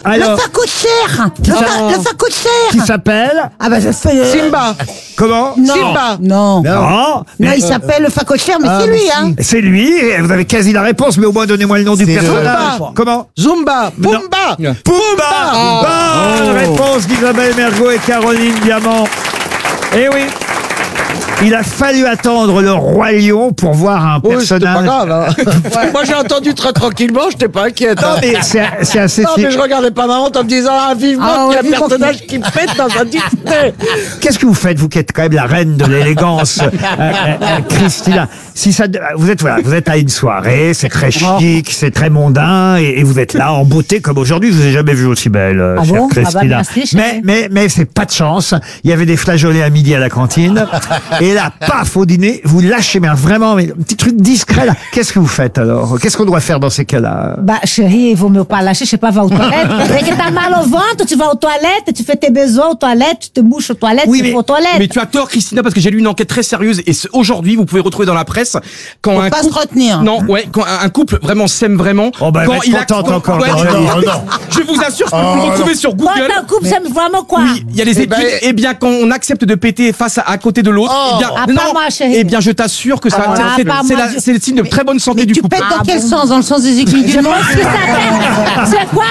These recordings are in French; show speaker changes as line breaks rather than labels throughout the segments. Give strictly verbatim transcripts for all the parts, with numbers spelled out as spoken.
Alors,
Le ça coûte cher.
Qui
Le
ça-
ça, le ça coûte
qui
cher.
s'appelle
Ah bah je sais.
Simba.
Comment
Non.
Simba.
Non.
Non,
Non,
mais
il s'appelle le ça coûte cher, mais
Ah,
c'est
mais
lui,
si.
hein.
c'est lui, et vous avez quasi la réponse, mais au moins donnez-moi le nom du
C'est le-
personnage.
Zumba.
Comment
Zumba. Pumba.
Pumba. Bonne réponse d'Isabelle Mergo et Caroline Diamant. Eh oui. Il a fallu attendre le roi lion pour voir un
Oui, c'était pas
personnage.
grave. Hein. Moi, j'ai entendu très tranquillement, j'étais pas inquiète.
Non,
hein.
mais c'est c'est assez.
Non, mais je regardais pas ma honte en me disant, ah, vivement
Ah,
qu'il y a
ouais,
un
vivement
personnage qui me pète dans un Disney.
Qu'est-ce que vous faites, vous qui êtes quand même la reine de l'élégance, euh, euh, euh, Christina? Si ça, vous êtes voilà, vous êtes à une soirée, c'est très chic, c'est très mondain, et, et vous êtes là en beauté comme aujourd'hui. Je vous ai jamais vu aussi belle, euh,
Ah
chère
bon? Ah bah,
Christina.
merci, chérie.
mais mais mais c'est pas de chance. Il y avait des flageolets à midi à la cantine, et là, paf, au dîner, vous lâchez, mais vraiment, mais un petit truc discret là. Qu'est-ce que vous faites alors? Qu'est-ce qu'on doit faire dans ces cas-là?
Bah, chérie, il vaut mieux pas lâcher, je sais pas, va aux toilettes. Dès que t'as mal au ventre, tu vas aux toilettes, tu fais tes besoins aux toilettes, tu te mouches aux toilettes,
Oui,
tu
mais-
vas aux toilettes.
Mais tu as tort, Christina, parce que j'ai lu une enquête très sérieuse et ce- aujourd'hui, vous pouvez retrouver dans la presse quand
Faut
un
pas se
couple,
retenir.
non, ouais, quand un un couple vraiment s'aime vraiment.
Oh, bah, elle
quand
va être
il a-
contente
quand-
encore,
ouais,
quand
je-
même.
Oh, non.
je vous assure, je peux
Oh,
vous le
non.
retrouver sur
Quand
Google.
un couple, c'est vraiment quoi?
Oui, il y a les
Eh
études.
ben,
Eh bien, quand on accepte de péter face à, à côté de l'autre,
Oh.
eh bien,
Ah, pas
non,
moi, chérie.
eh bien, je t'assure que ça,
Ah,
c'est-
pas
c'est
moi,
la-
je-
c'est le signe de très bonne santé
Mais
du
tu
couple.
pètes dans
Ah,
quel
bon.
sens? Dans le sens des aiguilles du monde?
C'est quoi?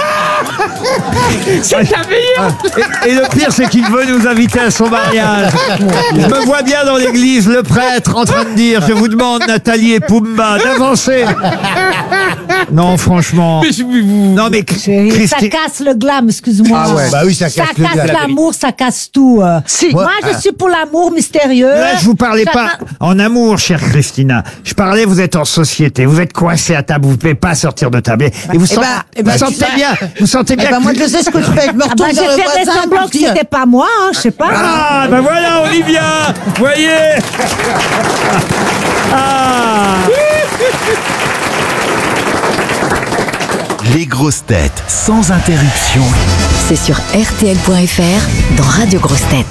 C'est ta meilleure.
Et, et le pire, c'est qu'il veut nous inviter à son mariage. Je me vois bien dans l'église, le prêtre en train de dire, je vous demande, Nathalie et Pumba, d'avancer. Non, franchement.
Mais je- vous-
Non, mais
Chérie, ça
Christine.
casse le glam, excuse-moi.
Ah ouais. Bah oui, ça casse le glam.
l'amour, ça casse tout. euh.
Si.
Moi, je suis pour l'amour mystérieux.
Là, je vous parlais pas
Chacun-
en amour, chère Christina. Je parlais, vous êtes en société, vous êtes coincé à table, vous ne pouvez pas sortir de table. Et vous,
Eh
sent-
ben, eh
vous
ben,
sentez
tu sais-
bien, vous sentez
Eh
bien
ben,
que-
moi, je sais ce que je fais. Je me
Ah bah,
retourne
j'ai
vers le
fait des
voisin.
semblants
pour
que
dire-
c'était pas moi, hein, je sais pas.
Ah, ben voilà, Olivia, voyez. Ah.
Les grosses têtes sans interruption.
C'est sur R T L point F R dans Radio Grosses Têtes.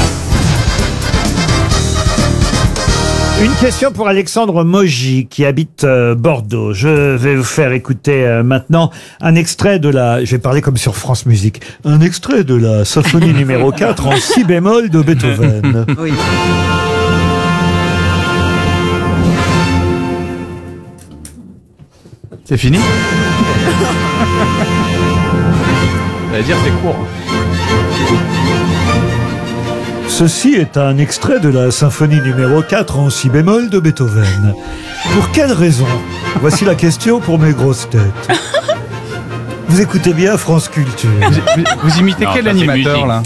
Une question pour Alexandre Mogy qui habite euh, Bordeaux. Je vais vous faire écouter euh, maintenant un extrait de la... Je vais parler comme sur France Musique. Un extrait de la symphonie numéro quatre en si bémol de Beethoven.
Oui.
C'est fini. J'allais dire c'est court.
Ceci est un extrait de la symphonie numéro quatre en si bémol de Beethoven. Pour quelle raison? Voici la question pour mes grosses têtes. Vous écoutez bien France Culture.
Vous, vous imitez
Non,
quel
ça, c'est
animateur
musique.
là?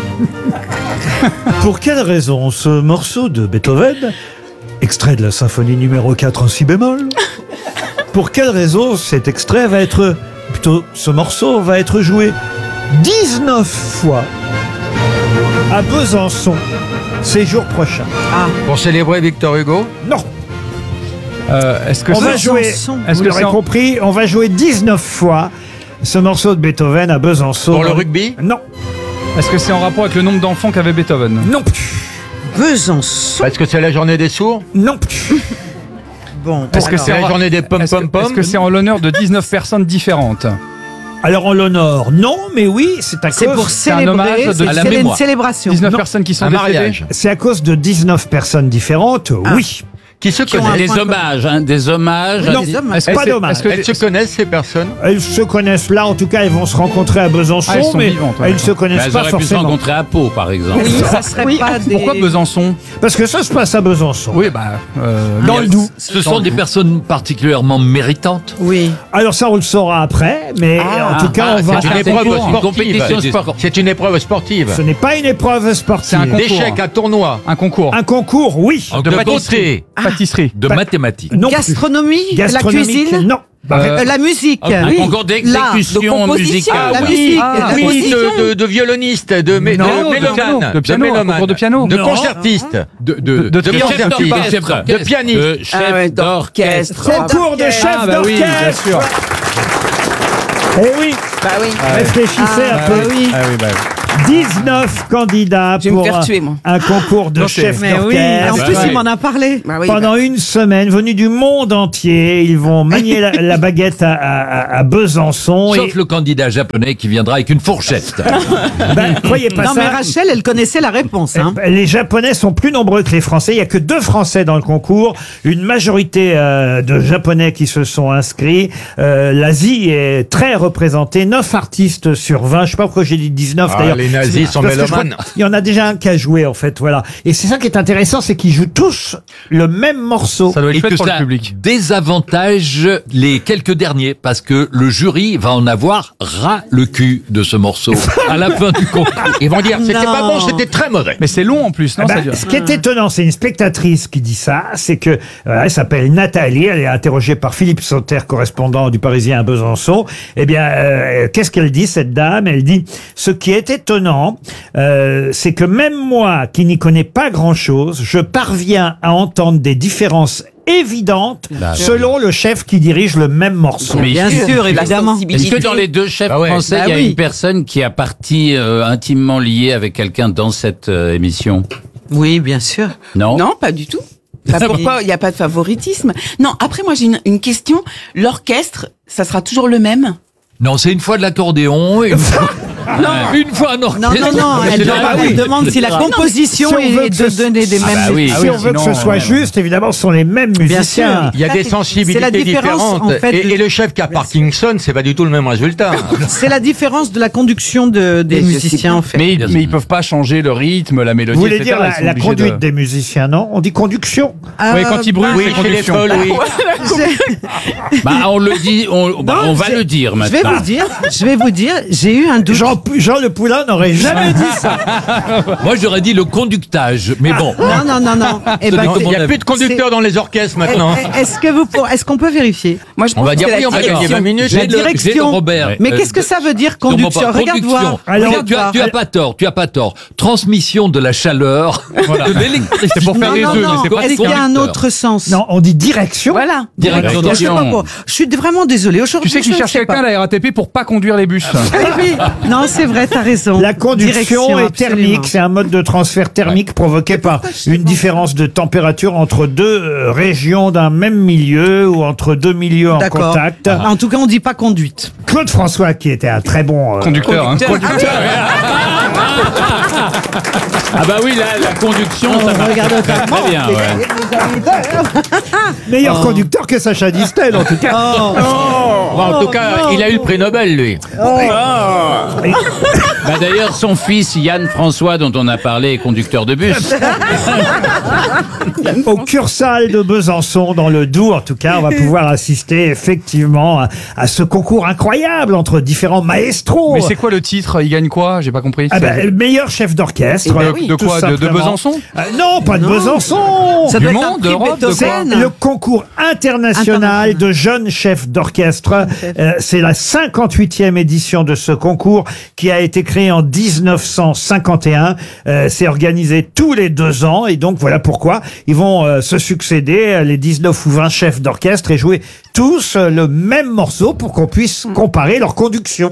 Pour quelle raison ce morceau de Beethoven, extrait de la symphonie numéro quatre en si bémol, pour quelle raison cet extrait va être, plutôt ce morceau va être joué dix-neuf fois à Besançon ces jours prochains?
Pour célébrer Victor Hugo.
Non,
Euh, Est-ce que
on va
c'est
jouer,
Besançon.
Est-ce
vous
que
l'aurez
c'est en-
compris, on va jouer dix-neuf fois ce morceau de Beethoven à Besançon.
Pour le rugby.
Non,
est-ce que c'est en rapport avec le nombre d'enfants qu'avait Beethoven?
non,
Besançon.
Parce que c'est la journée des sourds.
non.
Bon.
Est-ce que c'est
C'est la
en...
journée des pom
Est-ce que-
pom pom.
est-ce que c'est en l'honneur de dix-neuf personnes différentes?
Alors on l'honore, non, mais oui, c'est à
C'est
cause...
pour
c'est un
célébrer.
hommage de-
c'est
à la
c'est une
mémoire.
célébration.
dix-neuf
Non.
personnes qui sont
Un
décédées?
mariage.
C'est à cause de dix-neuf personnes différentes, oui.
Qui se
ont un
connaissent.
Des
point
hommages, hein, des hommages.
Non,
des hommes.
Est-ce que
pas
c'est-
dommage.
est-ce que-
Elles se connaissent, ces personnes.
Elles se connaissent là, en tout cas, elles vont se rencontrer à Besançon,
Ah, elles sont
mais
vivantes, ouais,
elles ne se
Mais
connaissent
elles
pas
auraient pu se
forcément.
rencontrer à Pau, par exemple.
Oui, ça serait pas des.
Pourquoi Besançon?
Parce que ça se passe à Besançon.
Oui, bah. euh,
Dans le Doubs.
Ce sont des personnes particulièrement méritantes.
Oui.
Alors ça, on le saura après, mais en tout cas,
ah,
on va...
C'est une
Ah,
épreuve
concours, une
sportive.
compétition sport-
C'est une épreuve sportive.
Ce n'est pas une épreuve sportive.
C'est un concours.
D'échecs, un tournoi.
Un concours.
Un concours, oui.
De,
De
beauté,
beauté.
Pâtisserie.
de
Pas-
mathématiques.
Non plus.
Gastronomie, la
Gastronomique,
cuisine,
non. Bah,
Euh,
euh, la musique,
Un
oui.
concours d'exécution
L'art, de composition,
musicale.
la
Ah,
musique,
ah,
la
Oui,
composition.
de, de, de violoniste, de, mé-
Non,
de
de
mélomane,
piano, de piano, un
mélomane,
concours de piano.
de
Non.
concertiste,
De, de,
de,
de
chef
concertiste,
d'orchestre.
de pianiste.
De chef
Ah ouais,
d'orchestre.
Concours de chef
Ah, bah oui, bien
d'orchestre.
sûr.
Eh oui,
Bah oui.
réfléchissez
Ah,
un
bah
peu.
oui.
Ah oui, bah oui.
dix-neuf candidats
Je vais me
pour
faire
un,
tuer, moi.
un concours de
Non, c'est-
chef
Mais oui,
d'orchestre.
en plus,
bah
il
oui.
m'en a parlé.
Bah oui,
Pendant une semaine, venus du monde entier, ils vont manier la, la baguette à, à, à Besançon.
Sauf
et,
le candidat japonais qui viendra avec une fourchette.
ben, croyez pas
Non,
ça.
mais Rachel, elle connaissait la réponse. Hein.
Eh ben, Les Japonais sont plus nombreux que les Français. Il y a que deux Français dans le concours. Une majorité euh, de Japonais qui se sont inscrits. Euh, L'Asie est très représentée. neuf artistes sur vingt. Je sais pas pourquoi j'ai dit dix-neuf
Ah,
d'ailleurs.
les nazis sont
Parce que je crois
mélomanes.
qu'il y en a déjà un qui a joué en fait. Voilà. Et c'est ça qui est intéressant, c'est qu'ils jouent tous le même morceau.
Ça doit être
Et
chouette
que
pour
ça
le public.
désavantage les quelques derniers parce que le jury va en avoir ras le cul de ce morceau à la fin du concours.
Ils vont dire, c'était
Non.
pas bon, c'était très mauvais.
Mais c'est long en plus, non
Ah bah,
ça dure.
ce qui est étonnant, c'est une spectatrice qui dit ça, c'est que euh, elle s'appelle Nathalie, elle est interrogée par Philippe Sauter, correspondant du Parisien à Besançon. Eh bien, euh, qu'est-ce qu'elle dit, cette dame? Elle dit, ce qui est étonnant, euh, c'est que même moi, qui n'y connais pas grand-chose, je parviens à entendre des différences évidentes selon le chef qui dirige le même morceau.
Mais
Bien sûr,
la
évidemment.
sensibilité.
Est-ce que dans les deux chefs
Ah ouais.
français,
Bah
il y a
oui.
une personne qui a partie euh, intimement liée avec quelqu'un dans cette euh, émission?
Oui, bien sûr.
Non.
Non, pas du tout. Bah, pourquoi il n'y a pas de favoritisme? Non, après moi j'ai une, une question. L'orchestre, ça sera toujours le même?
Non, c'est une fois de l'accordéon, une fois, une fois un
Non,
orchestre.
non, non, elle,
C'est
demande,
normal.
elle demande si la composition
Si on veut
est
que
de
ce-
donner des
Ah
mêmes...
bah oui.
si
oui,
on veut que ce
sinon,
soit
euh,
juste, évidemment, ce sont les mêmes
Bien
musiciens.
sûr.
Il y a
Ça,
des
c'est-
sensibilités
c'est la différence,
différentes.
en fait,
et,
de-
et le chef qui a Parkinson, c'est pas du tout le même résultat.
C'est la différence de la conduction de, des
Mais je
musiciens,
sais
en fait.
Mais,
Bien
mais
sûr.
ils peuvent pas changer le rythme, la mélodie,
Vous voulez
et cetera.
dire
Ils
la,
sont
la
obligés
conduite
de-
des musiciens, non? On dit conduction.
Oui, quand ils brûlent,
Oui,
c'est
chez les
conduction.
folles, oui.
Bah, on le dit, on, bah,
Non,
on va
je-
le dire
Je vais
maintenant.
vous dire, je vais vous dire, j'ai eu un doute.
Jean, Jean Le Poulain n'aurait jamais dit ça.
Moi, j'aurais dit le conductage, mais bon.
Non, non, non, non. Eh ben,
Non,
Il n'y a
mon
plus de conducteurs dans les orchestres maintenant.
eh, Est-ce que vous, pour- est-ce qu'on peut vérifier?
Moi je
On
pense
va
que
dire
c'est
oui,
la
on va gagner
direction.
vingt minutes.
J'ai
La
le, j'ai le
direction.
Robert.
Mais
euh,
qu'est-ce que ça veut dire
Comment
conduction?
pas-
Regarde
conduction.
voir.
Alors,
Regarde
tu as,
voir.
tu as pas tort, tu as pas tort. Transmission de la chaleur,
Voilà.
de l'électricité.
C'est pour faire
Non,
les
non,
deux,
non.
mais c'est pas
Est-ce qu'il y a un autre sens?
Non, on dit direction.
Voilà.
Direction
Je sais pas
Direction.
pour- Je suis vraiment désolée. Aujourd'hui,
Tu sais qu'ils
je
cherchent
sais
quelqu'un
pas.
à la R A T P pour pas conduire les bus.
Oui, oui. Non, c'est vrai, t'as raison.
La conduction
Direction,
est
absolument.
thermique, c'est un mode de transfert thermique provoqué par une différence de température entre deux euh, régions d'un même milieu ou entre deux milieux en
D'accord.
contact.
En tout cas, on dit pas conduite.
Claude François, qui était un très bon euh,
Conducteur, hein.
Ah bah oui, la, la conduction, ça marche
regarde
très, très bien. Ouais.
meilleur conducteur que Sacha Distel, en tout cas.
Oh.
Bon, en tout cas, il a eu le prix Nobel, lui.
Bah d'ailleurs, son fils Yann François, dont on a parlé, est conducteur de bus.
Au Cursal de Besançon, dans le Doubs, en tout cas, on va pouvoir assister effectivement à, à ce concours incroyable entre différents maestros.
Mais c'est quoi le titre? Il gagne quoi? J'ai pas compris.
Ah ben,
C'est-
le meilleur chef d'orchestre.
De-
oui,
de
tout
quoi? De- de
simplement.
Besançon
Euh, Non, pas de Besançon.
Ça
Du
doit être un
monde,
prix
d'Europe, de quoi
Beethoven.
Le concours international
International.
de jeunes chefs d'orchestre. Euh, c'est la cinquante-huitième édition de ce concours qui a été créé en dix-neuf cent cinquante et un. Euh, c'est organisé tous les deux ans et donc voilà pourquoi ils vont euh, se succéder, euh, les dix-neuf ou vingt chefs d'orchestre, et jouer tous euh, le même morceau pour qu'on puisse comparer leur conduction.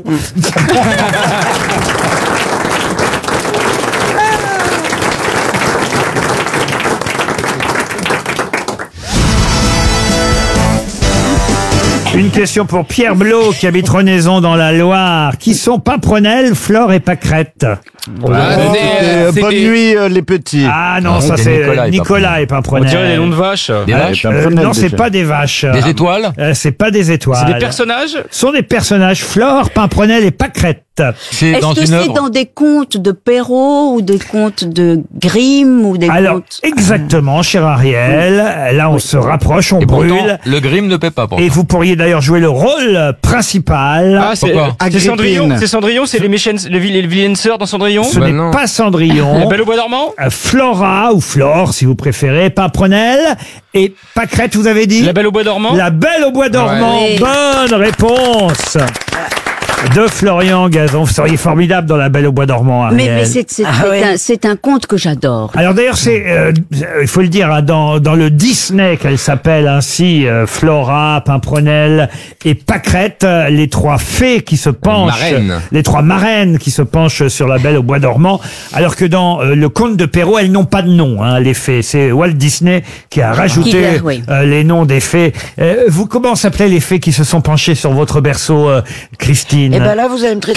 Une question pour Pierre Blot qui habite Renaison dans la Loire. Qui sont Pimprenelle, Flore et Pâquerette?
Ah, c'est des-
Euh,
c'est
bonne
des-
nuit euh, les petits.
Ah non,
Ah,
ça
c'est
c'est
Nicolas et
Nicolas et Pimprenelle.
On dirait des noms de vaches.
Des
Euh,
vaches.
euh,
Pimprenelle,
non, c'est
déjà.
pas des vaches.
Des étoiles.
Euh, c'est pas des étoiles.
C'est des personnages.
Ce sont des personnages Flore, Pimprenelle et Pâquerette.
C'est
Est-ce
dans
que
une
c'est
œuvre.
dans des contes de Perrault ou des contes de Grimm ou des
Alors,
contes...
exactement, cher Ariel. Là, on se rapproche, on
Et
brûle.
pourtant, le Grimm ne paie pas. Pourtant.
Et vous pourriez d'ailleurs jouer le rôle principal.
Ah, c'est
Pourquoi
c'est
Agrippine.
Cendrillon. C'est Cendrillon, c'est les, méchants, les, vil- les vilaines sœurs dans Cendrillon.
Ce n'est pas
La
Cendrillon.
Belle au bois dormant.
Euh, Flora ou Flore, si vous préférez, Pimprenelle et Pâquerette, vous avez dit?
La Belle au bois dormant.
La Belle au bois dormant.
Oui.
Bonne réponse. de Florian Gazan. Vous seriez formidable dans La Belle au bois dormant,
Mais,
Ariel.
mais c'est c'est-
Ah
c'est
ouais.
un, c'est un conte que j'adore.
Alors d'ailleurs, c'est, euh, il faut le dire, hein, dans, dans le Disney qu'elle s'appelle ainsi, euh, Flora, Pimprenelle et Pâquerette, euh, les trois fées qui se penchent,
marraines.
les trois marraines qui se penchent sur La Belle au bois dormant, alors que dans euh, le conte de Perrault, elles n'ont pas de nom, hein, les fées. C'est Walt Disney qui a rajouté
Qui l'a, oui.
euh, les noms des fées. Euh, vous, comment s'appelaient les fées qui se sont penchées sur votre berceau, euh, Christine?
Eh ben là, vous allez me traiter